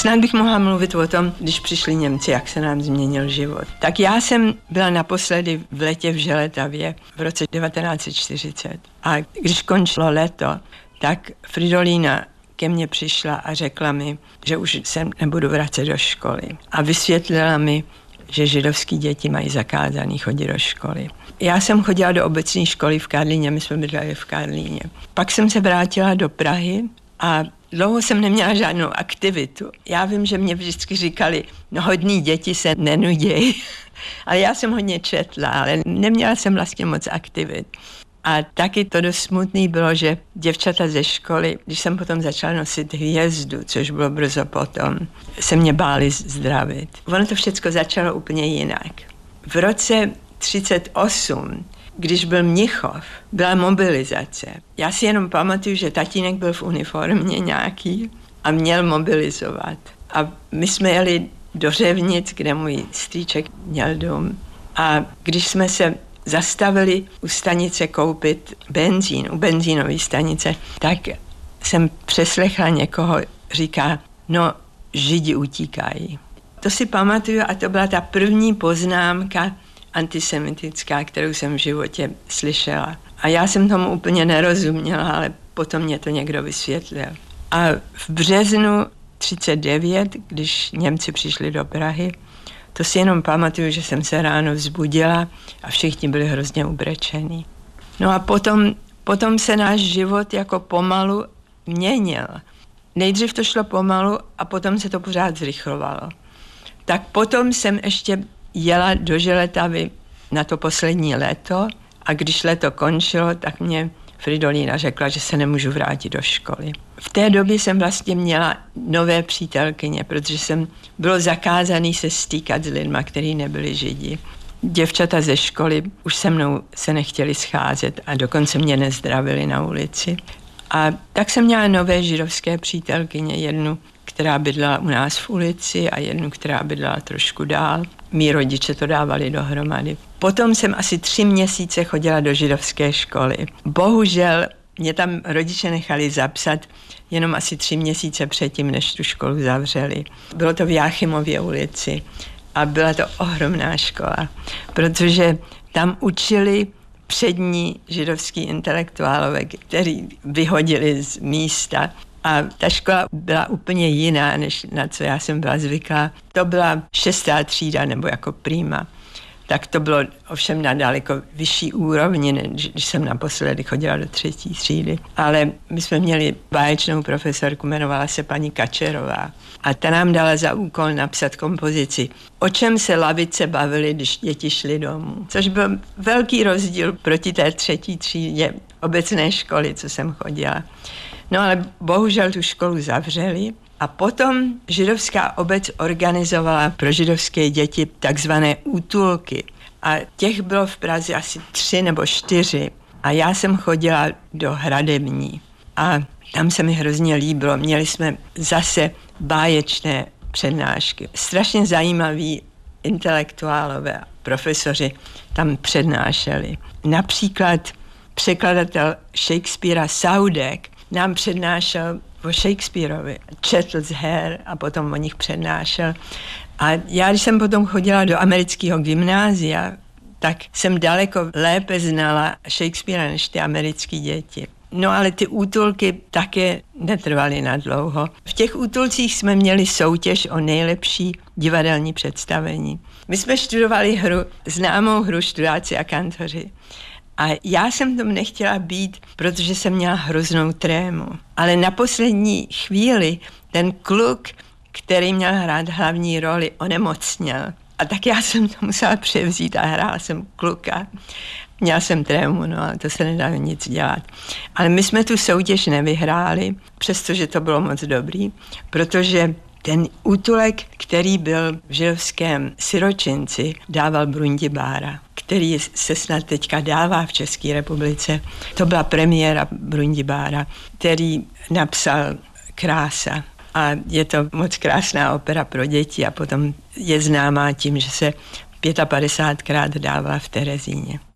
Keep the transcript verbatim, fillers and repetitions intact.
snad bych mohla mluvit o tom, když přišli Němci, jak se nám změnil život. Tak já jsem byla naposledy v letě v Želetavě v roce devatenáct set čtyřicet. A když končilo léto, tak Fridolína ke mně přišla a řekla mi, že už se nebudu vracet do školy. A vysvětlila mi, že židovský děti mají zakázaný chodit do školy. Já jsem chodila do obecní školy v Karlíně, my jsme bydleli v Karlíně. Pak jsem se vrátila do Prahy a dlouho jsem neměla žádnou aktivitu. Já vím, že mě vždycky říkali, no hodný děti se nenudějí, ale já jsem hodně četla, ale neměla jsem vlastně moc aktivit. A taky to dost smutný bylo, že děvčata ze školy, když jsem potom začala nosit hvězdu, což bylo brzo potom, se mě báli zdravit. Ono to všechno začalo úplně jinak. V roce třicet osm, když byl Mnichov, byla mobilizace. Já si jenom pamatuju, že tatínek byl v uniformě nějaký a měl mobilizovat. A my jsme jeli do Řevnic, kde můj strýček měl dům. A když jsme se zastavili u stanice koupit benzín, u benzínové stanice, tak jsem přeslechla někoho, říká, no, Židi utíkají. To si pamatuju a to byla ta první poznámka antisemitická, kterou jsem v životě slyšela. A já jsem tomu úplně nerozuměla, ale potom mě to někdo vysvětlil. A v březnu třicet devět, když Němci přišli do Prahy, to si jenom pamatuju, že jsem se ráno vzbudila a všichni byli hrozně ubrečení. No a potom, potom se náš život jako pomalu měnil. Nejdřív to šlo pomalu a potom se to pořád zrychlovalo. Tak potom jsem ještě jela do Želetavy na to poslední léto a když léto končilo, tak mě Fridolína řekla, že se nemůžu vrátit do školy. V té době jsem vlastně měla nové přítelkyně, protože jsem bylo zakázaný se stýkat s lidma, kteří nebyli Židi. Děvčata ze školy už se mnou se nechtěli scházet a dokonce mě nezdravili na ulici. A tak jsem měla nové židovské přítelkyně, jednu, která bydlela u nás v ulici a jednu, která bydlela trošku dál. Mí rodiče to dávali dohromady. Potom jsem asi tři měsíce chodila do židovské školy. Bohužel mě tam rodiče nechali zapsat jenom asi tři měsíce předtím, než tu školu zavřeli. Bylo to v Jáchymově ulici a byla to ohromná škola, protože tam učili přední židovský intelektuálové, který vyhodili z místa. A ta škola byla úplně jiná, než na co já jsem byla zvyklá. To byla šestá třída nebo jako prima. Tak to bylo ovšem na daleko vyšší úrovni, než když jsem naposledy chodila do třetí třídy. Ale my jsme měli báječnou profesorku, jmenovala se paní Kačerová. A ta nám dala za úkol napsat kompozici, o čem se lavice bavily, když děti šly domů. Což byl velký rozdíl proti té třetí třídě obecné školy, co jsem chodila. No ale bohužel tu školu zavřeli a potom židovská obec organizovala pro židovské děti takzvané útulky. A těch bylo v Praze asi tři nebo čtyři. A já jsem chodila do Hradební. A tam se mi hrozně líbilo. Měli jsme zase báječné přednášky. Strašně zajímaví intelektuálové, profesoři tam přednášeli. Například překladatel Shakespearea Saudek nám přednášel o Shakespeareovi. Četl z her a potom o nich přednášel. A já, když jsem potom chodila do amerického gymnázia, tak jsem daleko lépe znala Shakespearea než ty americké děti. No ale ty útulky také netrvaly na dlouho. V těch útulcích jsme měli soutěž o nejlepší divadelní představení. My jsme studovali hru, známou hru Študáci a kantoři. A já jsem tam nechtěla být, protože jsem měla hroznou trému. Ale na poslední chvíli ten kluk, který měl hrát hlavní roli, onemocněl. A tak já jsem to musela převzít a hrála jsem kluka. Měla jsem trému, no ale to se nedá nic dělat. Ale my jsme tu soutěž nevyhráli, přestože to bylo moc dobrý, protože ten útulek, který byl v židovském siročinci, dával Brundi Bára, který se snad teďka dává v České republice. To byla premiéra Brundi Bára, který napsal Krása. A je to moc krásná opera pro děti a potom je známá tím, že se padesátkrát dává v Terezíně.